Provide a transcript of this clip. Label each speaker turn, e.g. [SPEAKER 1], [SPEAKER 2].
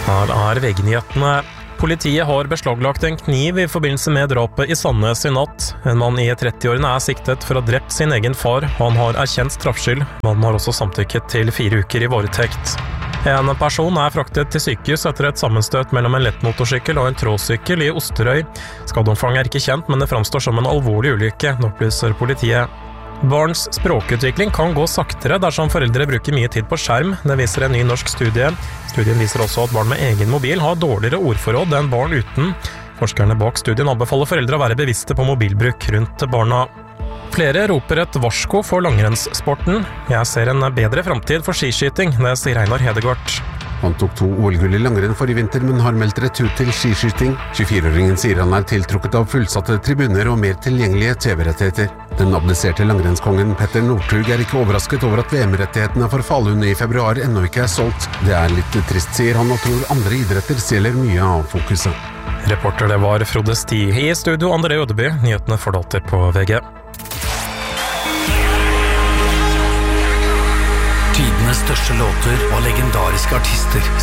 [SPEAKER 1] Her VG-nyhetene. Politiet har beslaglagt en kniv I forbindelse med drapet I Sandnes I natt. En mann I 30-årene siktet for å ha drept sin egen far. Han har erkjent straffskyld. Mannen har også samtykket til 4 uker I varetekt. En person fraktet til sykehus etter et sammenstøt mellom en lettmotorsykkel og en tråsykkel I Osterøy. Skadeomfanget ikke kjent, men det framstår som en alvorlig ulykke, opplyser politiet. Barns språkutvikling kan gå saktere dersom foreldre bruker mye tid på skjerm. Det viser en ny norsk studie. Studien viser også at barn med egen mobil har dårligere ordforråd enn barn uten. Forskerne bak studien anbefaler foreldre å være bevisste på mobilbruk rundt barna. Flere roper et varsko for langrennssporten. Jeg ser en bedre fremtid for skiskyting, det sier Einar Hedegaard.
[SPEAKER 2] Han tok 2 OL-gull I langrenn forrige vinter, men har meldt retur til skiskyting. 24-åringen sier han tiltrukket av fullsatte tribuner og mer tilgjengelige TV-rettigheter. Den abdiserte langrennskongen Petter Northug ikke overrasket over at VM-rettighetene for Falun I februar ennå ikke solgt. Det litt trist, sier han, og tror andre idretter stjeler mye av fokuset.
[SPEAKER 1] Reporter det var Frode Sti. I studio André Ødeby, nyhetene fordater på VG.
[SPEAKER 3] Tidenes største låter og legendariske artister